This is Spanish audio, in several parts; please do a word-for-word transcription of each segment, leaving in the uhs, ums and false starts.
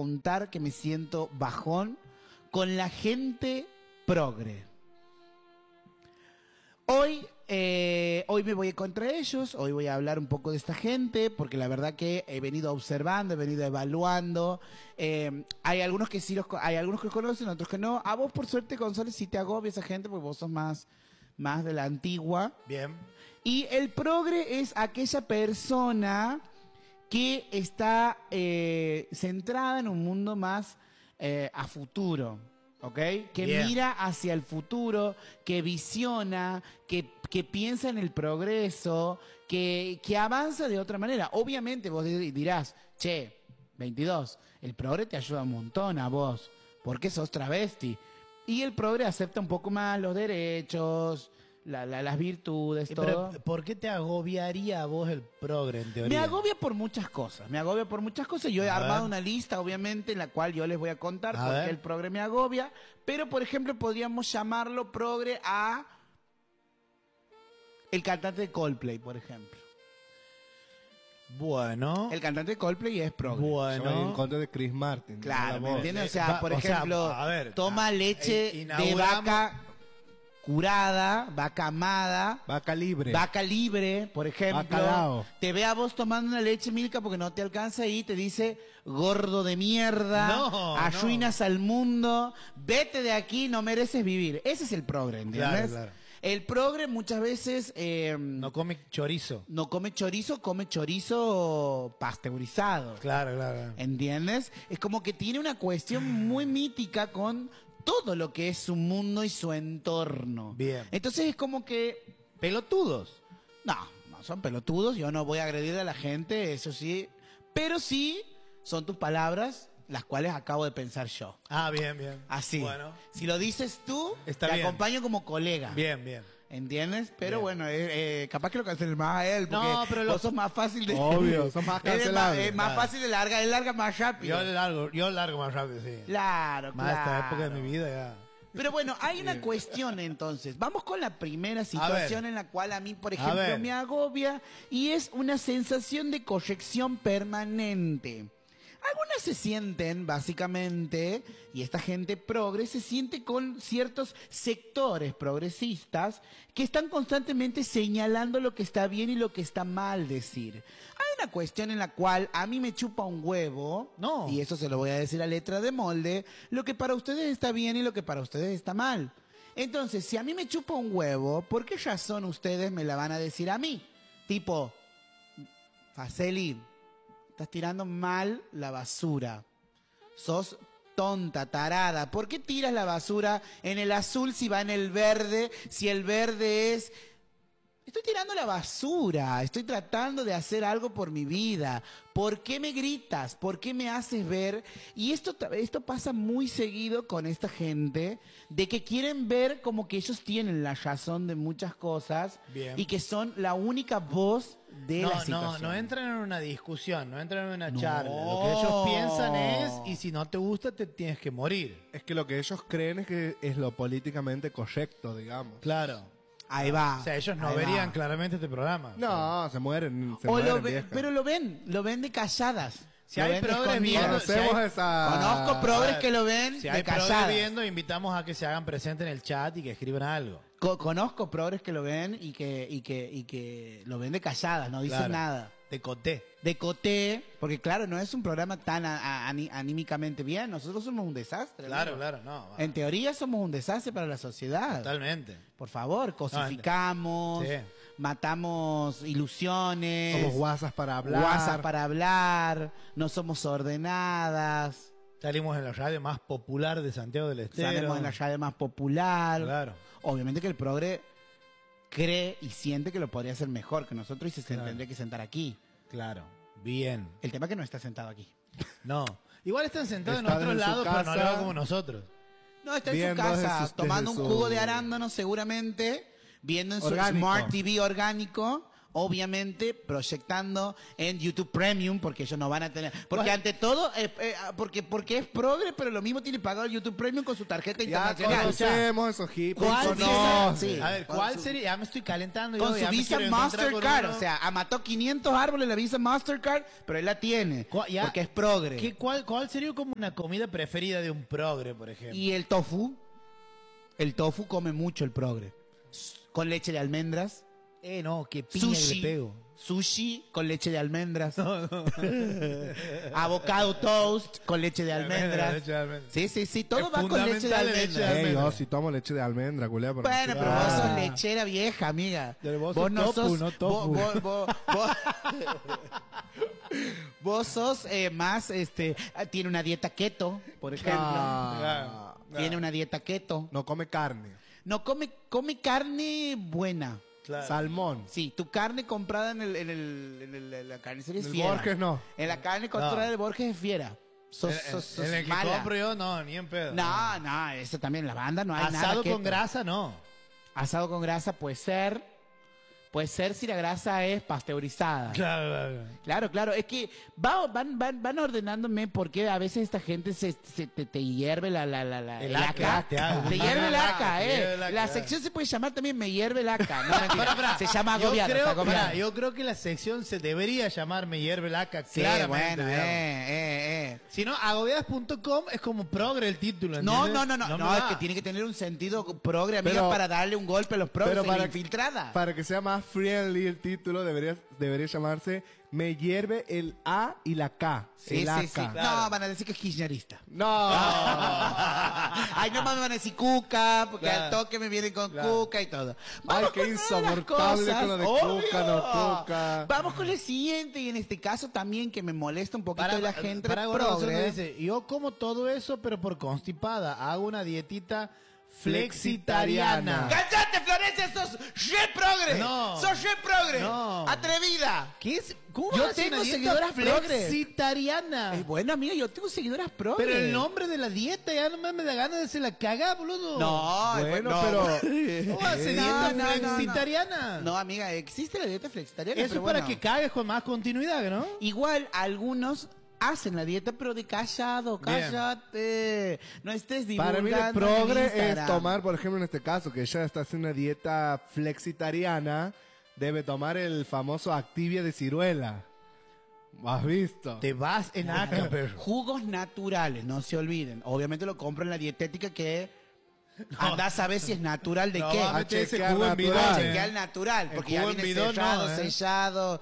contar que me siento bajón con la gente progre. Hoy, eh, hoy me voy contra ellos, hoy voy a hablar un poco de esta gente, porque la verdad que he venido observando, he venido evaluando. Eh, hay algunos que sí los, hay algunos que los conocen, otros que no. A vos, por suerte, González, sí te agobia esa gente, porque vos sos más, más de la antigua. Bien. Y el progre es aquella persona que está eh, centrada en un mundo más eh, a futuro. ¿Ok? Que Bien. mira hacia el futuro, que visiona, que, que piensa en el progreso, que, que avanza de otra manera. Obviamente vos dirás, che, veintidós, el progre te ayuda un montón a vos, porque sos travesti. Y el progre acepta un poco más los derechos, la, la, las virtudes, Eh, todo. Pero, ¿por qué te agobiaría a vos el progre, en teoría? Me agobia por muchas cosas, me agobia por muchas cosas. Yo he A armado ver. una lista, obviamente, en la cual yo les voy a contar A por ver. qué el progre me agobia. Pero, por ejemplo, podríamos llamarlo progre a el cantante de Coldplay, por ejemplo. Bueno. El cantante de Coldplay es progre. Bueno. Soy en contra de Chris Martin. Claro, la ¿me voz. entiendes? O sea, Va- por o sea, ejemplo, a ver, toma ah, leche eh, de inauguramos- vaca curada, vaca amada. Vaca libre. Vaca libre, por ejemplo. Bacalao. Te ve a vos tomando una leche Milka porque no te alcanza y te dice gordo de mierda, No, arruinas al mundo, vete de aquí, no mereces vivir. Ese es el progre, ¿entiendes? Claro, claro. El progre muchas veces eh, No come chorizo. no come chorizo, come chorizo pasteurizado. Claro, claro. claro. ¿Entiendes? Es como que tiene una cuestión muy mítica con todo lo que es su mundo y su entorno. Bien. Entonces es como que Pelotudos. no, no son pelotudos, yo no voy a agredir a la gente, eso sí, pero sí son tus palabras las cuales acabo de pensar yo. Ah, bien, bien. Así. Bueno. Si lo dices tú, Está te bien. acompaño como colega. Bien, bien. ¿Entiendes? Pero Bien. bueno, eh, eh, capaz que lo cancelen más a él, porque No, pero lo- vos sos más fácil de... Obvio, sos más Él es cancelable. Es más Claro. fácil de largar, él larga más rápido. Yo largo, yo largo más rápido, sí. Claro, Más esta claro. época de mi vida ya. Pero bueno, hay una cuestión entonces. Vamos con la primera situación ver. en la cual a mí, por A ejemplo, ver. me agobia y es una sensación de corrección permanente. Algunas se sienten, básicamente, y esta gente progre se siente con ciertos sectores progresistas que están constantemente señalando lo que está bien y lo que está mal decir. Hay una cuestión en la cual a mí me chupa un huevo, No. y eso se lo voy a decir a letra de molde, lo que para ustedes está bien y lo que para ustedes está mal. Entonces, si a mí me chupa un huevo, ¿por qué razón ustedes me la van a decir a mí? Tipo, Faceli, estás tirando mal la basura. Sos tonta, tarada. ¿Por qué tiras la basura en el azul si va en el verde? Si el verde es... Estoy tirando la basura, estoy tratando de hacer algo por mi vida. ¿Por qué me gritas? ¿Por qué me haces ver? Y esto, esto pasa muy seguido con esta gente, de que quieren ver como que ellos tienen la razón de muchas cosas. Bien. Y que son la única voz de la No, situación. no, no entran en una discusión, no entran en una No. charla. Lo que ellos piensan es, y si no te gusta, te tienes que morir. Es que lo que ellos creen es que es lo políticamente correcto, digamos. Claro. Ahí va. O sea, ellos no ahí verían va. claramente este programa. No, se mueren. Se O mueren lo ve- viejas. pero lo ven, lo ven de calladas. Si Lo hay ven de progres escondidas. viendo, Conocemos si hay- esa... Conozco progres A ver, que lo ven Si de hay progres calladas. viendo, invitamos a que se hagan presentes en el chat y que escriban algo. Co- conozco progres que lo ven y que, y que, y que lo ven de calladas, no dicen Claro. nada. De coté. De coté, porque claro, no es un programa tan a- a- ani- anímicamente bien. Nosotros somos un desastre. Claro, amigo. claro, no. va. En teoría somos un desastre para la sociedad. Totalmente. Por favor, cosificamos, Sí. matamos ilusiones. Somos guasas para hablar. guasas para hablar, no somos ordenadas. Salimos en la radio más popular de Santiago del Estero. Salimos en la llave más popular. Claro. Obviamente que el progre cree y siente que lo podría hacer mejor que nosotros y se Claro. tendría que sentar aquí. Claro. Bien. El tema es que no está sentado aquí. No. Igual están sentados en Está otros desde su lados, pero no casa. lo como nosotros. No, está en Viendo su desde casa, su- tomando desde un su- jugo de arándano seguramente, viendo en su Orgánico. Smart T V orgánico, obviamente proyectando en YouTube Premium, porque ellos no van a tener... Porque ¿Cuál? ante todo, eh, eh, porque, porque es progre, pero lo mismo tiene pagado el YouTube Premium con su tarjeta Ya internacional. conocemos esos hippies. ¿Cuál con- sería? no, Sí. A ver, Con ¿cuál su- sería? Ya me estoy calentando. Con yo, su ya me Visa quiero encontrar con Mastercard, uno. o sea, mató quinientos árboles la Visa Mastercard, pero él la tiene, ¿Cuál- ya? porque es progre. ¿Qué, cuál, ¿Cuál sería como una comida preferida de un progre, por ejemplo? Y el tofu, el tofu come mucho el progre. Con leche de almendras, Eh, no, que piña que sushi, le pego. sushi con leche de almendras, avocado toast con leche de almendras. Leche de almendras. Sí, sí, sí, todo Es va con leche de fundamental la leche de almendras. Ey, yo almendras. sí tomo leche de almendra, culea. pero- Bueno, pero Ah. vos sos lechera vieja, amiga. Pero vos sos no tofu, sos, no tofu. Vos, vos, vos, vos- vos sos eh, más, este, ah, tiene una dieta keto, por ejemplo. Ah, Tiene una dieta keto. no come carne. No come, come carne buena. Claro. Salmón. Sí, tu carne comprada en, el, en, el, en, el- en la carnicería es El fiera. Borges no. En la carne comprada No. del Borges es fiera. Sos, En- sos, sos en el que mala. compro yo, no, ni en pedo. No, no, eso también, la banda no hay nada Asado keto. con grasa, no. Asado con grasa puede ser. Puede ser si la grasa es pasteurizada. Claro, claro. Claro, claro. Es que va- van, van, van ordenándome porque a veces esta gente se, se- te, te hierve la, la, la, la- El el aca, aca. te hago. Te hierve el aca, Te hierve eh. el aca, La claro. sección se puede llamar también Me hierve el aca. No, mentira. Pará, pará. Se llama yo agobiado. creo, agobiado. pará, yo creo que la sección se debería llamar Me hierve la caca. Sí, claramente, bueno, digamos. eh, eh, eh. Si no, agobiadas punto com es como progre el título. No, ¿entiendes? no, no, no, no, me es va. que tiene que tener un sentido progre, amiga, Pero- para darle un golpe a los progres pero en la para- infiltrada. Para que sea más friendly el título, debería, debería llamarse Me hierve el A y la K. Sí, el sí, sí. A K. No, van a decir que es kirchnerista. No. Ay, no más me van a decir cuca, porque Claro. al toque me vienen con Claro. cuca y todo. Ay, Vamos qué con una de las insoportable cosas, con lo de obvio. cuca, no cuca. Vamos con el siguiente, y en este caso también que me molesta un poquito Para, de la gente para Gordo Gonzalo progre. dice, yo como todo eso, pero por constipada. Hago una dietita flexitariana. Flexitariana. ¡Cállate, Florencia! ¡Sos re progre! No. ¡Sos re progre! No. ¡Atrevida! ¿Qué es? ¿Cómo Yo vas a hacer tengo una dieta seguidoras progre. flexitariana? Eh, bueno, amiga, yo tengo seguidoras progre. Pero el nombre de la dieta ya no me da ganas de se la cagar, boludo. No, Bueno, no. pero- ¿Cómo hace No, dieta no, no, no. flexitariana? No, amiga, existe la dieta flexitariana. Eso pero es para bueno. que cagues con más continuidad, ¿no? Igual algunos hacen la dieta, pero de callado, Bien. cállate. No estés divulgando. Para mí el en progre es Instagram. tomar, por ejemplo, en este caso, que ella está haciendo una dieta flexitariana, debe tomar el famoso Activia de ciruela. ¿Has visto? Te vas en acá, perro. Jugos naturales, no se olviden. Obviamente lo compro en la dietética que andás a ver si es natural de No, qué. va a A meter ese chequear jugo en natural. bidón, A eh. chequear el natural, El porque ya jugo en viene bidón, cerrado, no, eh. sellado.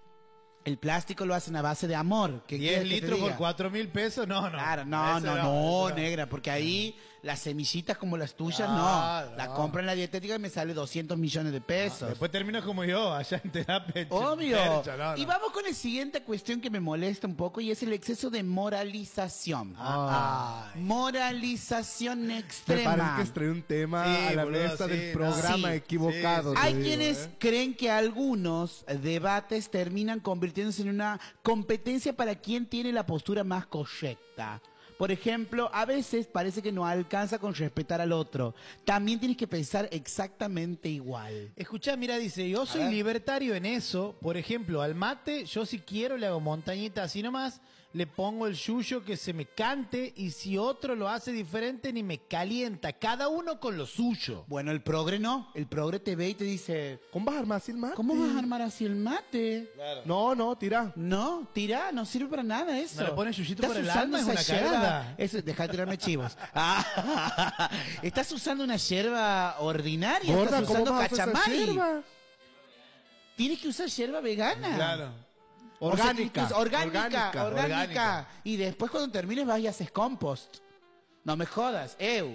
El plástico lo hacen a base de amor. ¿Qué diez quieres que te litros por diga? cuatro mil pesos, no, no. Claro, no, Eso no, no, eso negra, porque ahí las semillitas como las tuyas, Claro, no. La no. compro en la dietética y me sale doscientos millones de pesos. Después terminas como yo, allá en terapia. Obvio. Percha, no, no. Y vamos con la siguiente cuestión que me molesta un poco y es el exceso de moralización. Ah, ay. Moralización Me extrema. parece que extrae un tema Sí, a la boludo, mesa sí, del no. programa Sí, equivocado. sí, te Hay digo, quienes ¿eh? creen que algunos debates terminan convirtiéndose en una competencia para quien tiene la postura más correcta. Por ejemplo, a veces parece que no alcanza con respetar al otro. También tienes que pensar exactamente igual. Escuchá, mira, dice, yo soy ver. libertario en eso. Por ejemplo, al mate, yo si quiero le hago montañita así nomás, le pongo el yuyo que se me cante y si otro lo hace diferente ni me calienta. Cada uno con lo suyo. Bueno, el progre no. El progre te ve y te dice, ¿Cómo vas a armar así el mate? ¿cómo vas a armar así el mate? No, no, tira. No, tira, no sirve para nada eso. No le pones yuyito Estás por el usando alma, es esa una yerba. cagada. Eso, deja de tirarme chivos. Ah, estás usando una yerba ordinaria. Gorda, estás ¿cómo usando vas a hacer esa cachamay. yerba? Tienes que usar yerba vegana. O sea, Orgánica. incluso- orgánica, orgánica, Orgánica. orgánica. Y después cuando termines vas y haces compost. No me jodas, eu.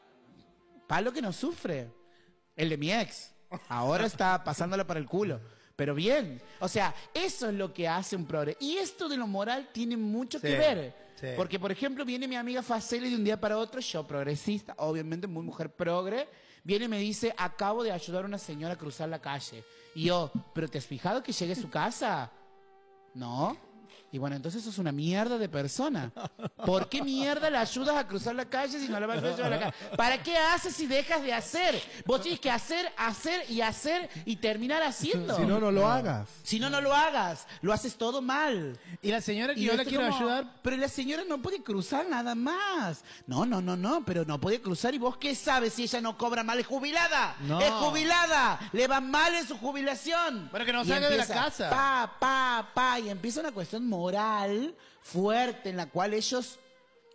Palo que no sufre. El de mi ex. Ahora está pasándolo para el culo. Pero bien. O sea, eso es lo que hace un progre. Y esto de lo moral tiene mucho Sí, que ver. sí. Porque, por ejemplo, viene mi amiga Faceli de un día para otro, yo progresista, obviamente muy mujer progre, viene y me dice, acabo de ayudar a una señora a cruzar la calle. Y yo, ¿pero te has fijado que llegue a su casa? No. Y bueno, entonces sos una mierda de persona. ¿Por qué mierda la ayudas a cruzar la calle si no la vas a ayudar a la calle? ¿Para qué haces si dejas de hacer? Vos tienes que hacer, hacer y hacer y terminar haciendo. Si no, no lo hagas. Si no, no lo hagas. Lo haces todo mal. Y la señora que Y yo la esto quiero como, ayudar. Pero la señora no puede cruzar nada más. No, no, no, no, pero no puede cruzar. ¿Y vos qué sabes si ella no cobra mal? Es jubilada. No. Es jubilada. Le va mal en su jubilación. Pero que no Y salga de la empieza, casa. Pa, pa, pa. Y empieza una cuestión moral fuerte en la cual ellos